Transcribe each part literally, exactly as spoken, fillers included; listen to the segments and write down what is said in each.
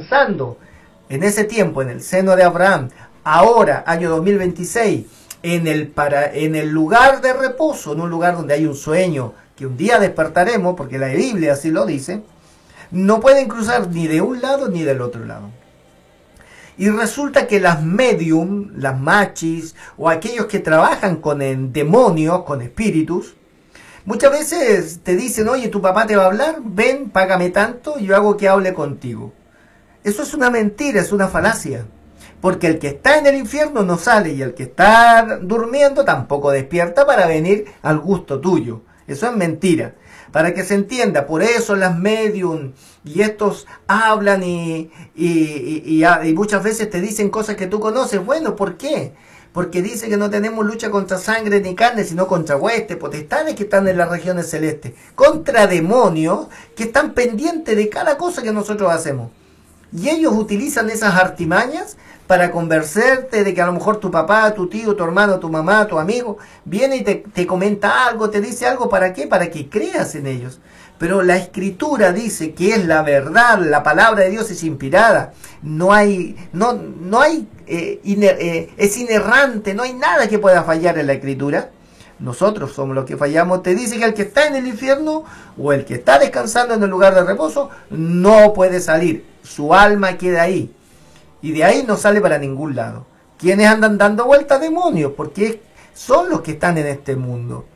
descansando en ese tiempo, en el seno de Abraham, ahora, año dos mil veintiséis, en el, para, en el lugar de reposo, en un lugar donde hay un sueño, que un día despertaremos, porque la Biblia así lo dice, no pueden cruzar ni de un lado ni del otro lado. Y resulta que las medium, las machis, o aquellos que trabajan con el demonios, con espíritus, muchas veces te dicen, oye, tu papá te va a hablar, ven, págame tanto, y yo hago que hable contigo. Eso es una mentira, es una falacia. Porque el que está en el infierno no sale, y el que está durmiendo tampoco despierta para venir al gusto tuyo. Eso es mentira. Para que se entienda, por eso las medium y estos hablan y, y, y, y, y muchas veces te dicen cosas que tú conoces. Bueno, ¿por qué? Porque dice que no tenemos lucha contra sangre ni carne, sino contra huestes, potestades que están en las regiones celestes, contra demonios que están pendientes de cada cosa que nosotros hacemos. Y ellos utilizan esas artimañas para convencerte de que a lo mejor tu papá, tu tío, tu hermano, tu mamá, tu amigo, viene y te, te comenta algo, te dice algo. ¿Para qué? Para que creas en ellos. Pero la Escritura dice que es la verdad, la palabra de Dios es inspirada. No hay, no, no hay, eh, iner, eh, es inerrante, no hay nada que pueda fallar en la Escritura. Nosotros somos los que fallamos. Te dice que el que está en el infierno o el que está descansando en el lugar de reposo no puede salir. Su alma queda ahí. Y de ahí no sale para ningún lado. ¿Quiénes andan dando vueltas? Demonios, porque son los que están en este mundo.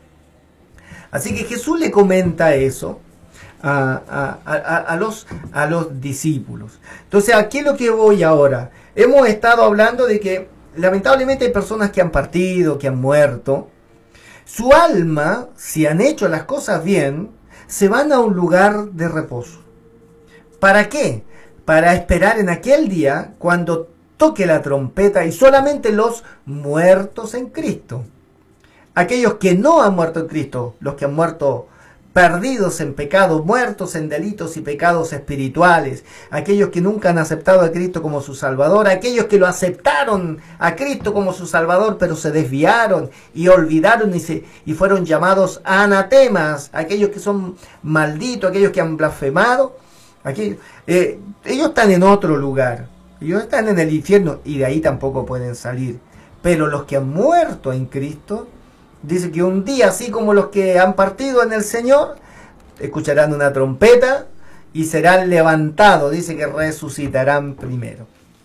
Así que Jesús le comenta eso a, a, a, a, los, a los discípulos. Entonces, aquí es lo que voy ahora. Hemos estado hablando de que lamentablemente hay personas que han partido, que han muerto. Su alma, si han hecho las cosas bien, se van a un lugar de reposo. ¿Para qué? Para esperar en aquel día cuando toque la trompeta y solamente los muertos en Cristo. Aquellos que no han muerto en Cristo, los que han muerto perdidos en pecados, muertos en delitos y pecados espirituales, aquellos que nunca han aceptado a Cristo como su Salvador, aquellos que lo aceptaron a Cristo como su Salvador, pero se desviaron y olvidaron y, se, y fueron llamados anatemas, aquellos que son malditos, aquellos que han blasfemado, aquellos, eh, ellos están en otro lugar, ellos están en el infierno y de ahí tampoco pueden salir. Pero los que han muerto en Cristo, dice que un día, así como los que han partido en el Señor, escucharán una trompeta y serán levantados. Dice que resucitarán primero.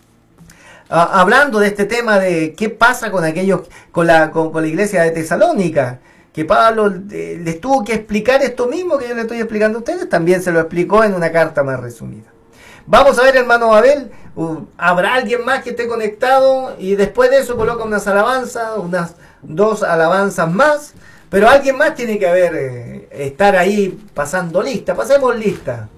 Ah, hablando de este tema de qué pasa con aquellos, con la, con, con la iglesia de Tesalónica, que Pablo eh, les tuvo que explicar esto mismo que yo les estoy explicando a ustedes, también se lo explicó en una carta más resumida. Vamos a ver, hermano Abel, uh, ¿habrá alguien más que esté conectado? Y después de eso coloca unas alabanzas, unas dos alabanzas más, pero alguien más tiene que haber, eh, estar ahí pasando lista. Pasemos lista.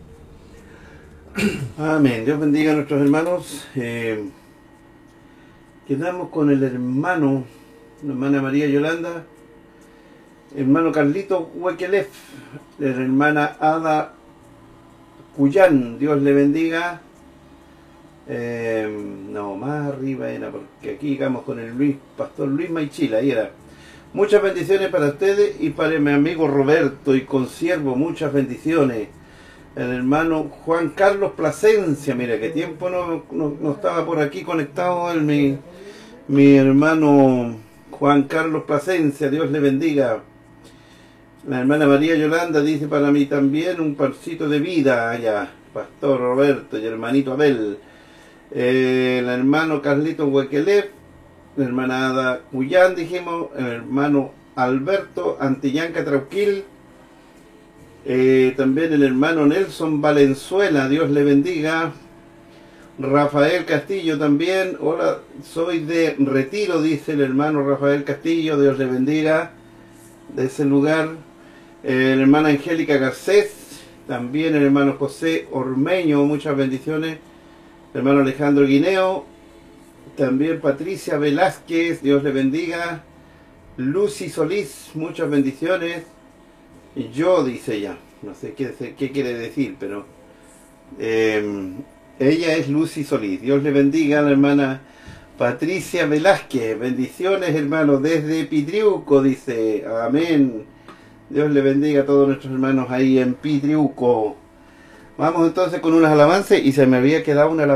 Amén. Dios bendiga a nuestros hermanos. Eh, quedamos con el hermano, la hermana María Yolanda, hermano Carlito Huequelef, la hermana Ada Cuyán, Dios le bendiga. Eh, no, más arriba era, porque aquí llegamos con el Luis, Pastor Luis Maichila, ahí era. Muchas bendiciones para ustedes y para mi amigo Roberto y consiervo, muchas bendiciones. El hermano Juan Carlos Plasencia, mira, que tiempo no, no, no estaba por aquí conectado el, mi, mi hermano Juan Carlos Plasencia, Dios le bendiga. La hermana María Yolanda dice para mí también un pancito de vida allá, Pastor Roberto y hermanito Abel. Eh, el hermano Carlito Huequelef, la hermana Ada Cuyán, dijimos, el hermano Alberto Antillanca Trauquil, eh, también el hermano Nelson Valenzuela, Dios le bendiga. Rafael Castillo también, hola, soy de Retiro, dice el hermano Rafael Castillo, Dios le bendiga, de ese lugar. Eh, la hermana Angélica Garcés, también el hermano José Ormeño, muchas bendiciones. El hermano Alejandro Guineo, también Patricia Velázquez, Dios le bendiga. Lucy Solís, muchas bendiciones. Y yo, dice ella, no sé qué, qué quiere decir, pero eh, ella es Lucy Solís, Dios le bendiga. La hermana Patricia Velázquez, bendiciones hermanos desde Pitriuco, dice, amén. Dios le bendiga a todos nuestros hermanos ahí en Pitriuco. Vamos entonces con unas alabanzas y se me había quedado una alabanza.